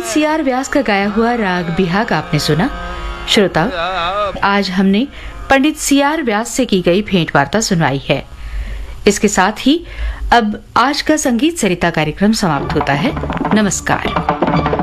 पंडित CR. व्यास का गाया हुआ राग बिहाग आपने सुना। श्रोताओ, आज हमने पंडित सी.आर. व्यास से की गई भेंट वार्ता सुनवाई है। इसके साथ ही अब आज का संगीत सरिता कार्यक्रम समाप्त होता है। नमस्कार।